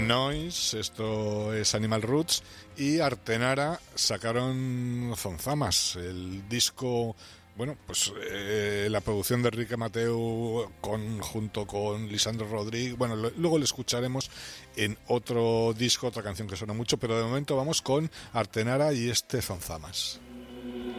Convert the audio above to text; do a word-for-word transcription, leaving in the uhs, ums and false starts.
Noise, esto es Animal Roots, y Artenara sacaron Zonzamas, el disco, bueno, pues eh, la producción de Enrique Mateu con, junto con Lisandro Rodríguez. Bueno, lo, luego lo escucharemos en otro disco, otra canción que suena mucho, pero de momento vamos con Artenara y este Zonzamas.